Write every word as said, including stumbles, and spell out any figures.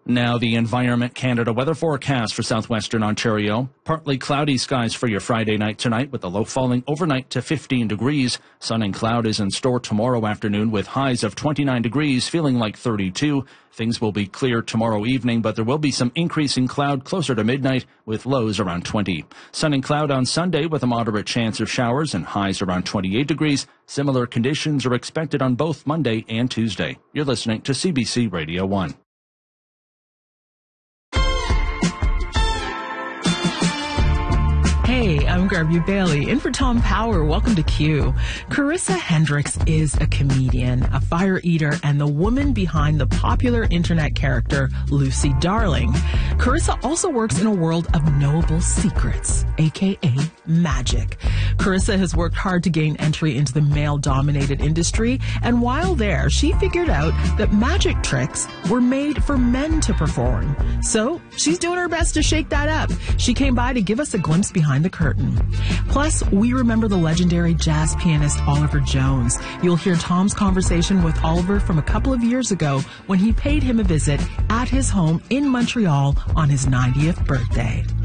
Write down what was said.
Now the Environment Canada weather forecast for southwestern Ontario. Partly cloudy skies for your Friday night tonight with the low falling overnight to fifteen degrees. Sun and cloud is in store tomorrow afternoon with highs of twenty-nine degrees, feeling like thirty-two. Things will be clear tomorrow evening, but there will be some increasing cloud closer to midnight with lows around twenty. Sun and cloud on Sunday with a moderate chance of showers and highs around twenty-eight degrees. Similar conditions are expected on both Monday and Tuesday. You're listening to C B C Radio one. Hey, I'm Garvey Bailey, in for Tom Power. Welcome to Q. Carissa Hendricks is a comedian, a fire eater, and the woman behind the popular internet character Lucy Darling. Carissa also works in a world of knowable secrets, aka magic. Carissa has worked hard to gain entry into the male-dominated industry, and while there, she figured out that magic tricks were made for men to perform. So, she's doing her best to shake that up. She came by to give us a glimpse behind the curtain. Plus, we remember the legendary jazz pianist Oliver Jones. You'll hear Tom's conversation with Oliver from a couple of years ago when he paid him a visit at his home in Montreal on his ninetieth birthday.